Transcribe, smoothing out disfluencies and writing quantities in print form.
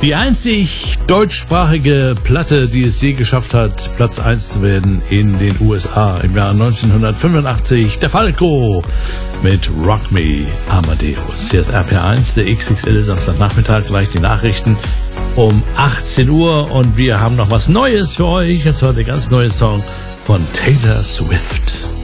Die einzig deutschsprachige Platte, die es je geschafft hat, Platz 1 zu werden in den USA im Jahr 1985. Der Falco mit Rock Me Amadeus. Hier ist RPR1, der XXL Samstagnachmittag, gleich die Nachrichten um 18 Uhr und wir haben noch was Neues für euch. Jetzt war der ganz neue Song von Taylor Swift.